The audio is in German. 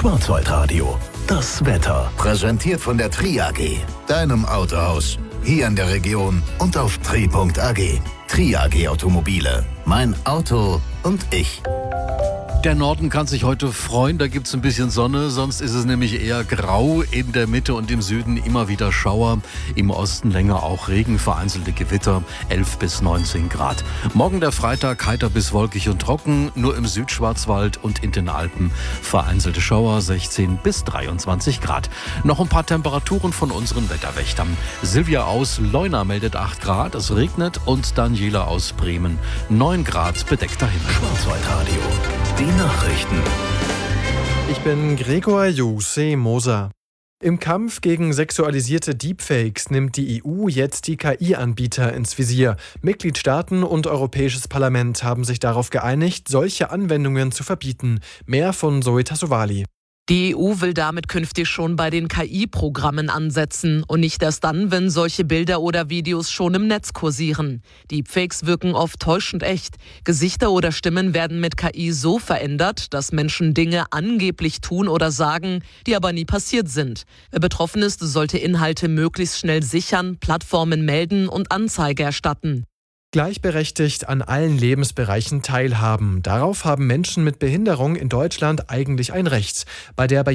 Schwarzwaldradio, das Wetter. Präsentiert von der Tri AG, deinem Autohaus. Hier in der Region und auf tri.ag. Tri AG Automobile. Mein Auto und ich. Der Norden kann sich heute freuen, da gibt es ein bisschen Sonne, sonst ist es nämlich eher grau. In der Mitte und im Süden immer wieder Schauer, im Osten länger auch Regen, vereinzelte Gewitter, 11 bis 19 Grad. Morgen der Freitag heiter bis wolkig und trocken, nur im Südschwarzwald und in den Alpen vereinzelte Schauer, 16 bis 23 Grad. Noch ein paar Temperaturen von unseren Wetterwächtern. Silvia aus Leuna meldet 8 Grad, es regnet, und Daniela aus Bremen 9 Grad, bedeckter Himmel. Schwarzwaldradio, die Nachrichten. Ich bin Gregor Jose-Moser. Im Kampf gegen sexualisierte Deepfakes nimmt die EU jetzt die KI-Anbieter ins Visier. Mitgliedstaaten und Europäisches Parlament haben sich darauf geeinigt, solche Anwendungen zu verbieten. Mehr von Zoe Tassovali. Die EU will damit künftig schon bei den KI-Programmen ansetzen und nicht erst dann, wenn solche Bilder oder Videos schon im Netz kursieren. Deepfakes wirken oft täuschend echt. Gesichter oder Stimmen werden mit KI so verändert, dass Menschen Dinge angeblich tun oder sagen, die aber nie passiert sind. Wer betroffen ist, sollte Inhalte möglichst schnell sichern, Plattformen melden und Anzeige erstatten. Gleichberechtigt an allen Lebensbereichen teilhaben. Darauf haben Menschen mit Behinderung in Deutschland eigentlich ein Recht. Bei der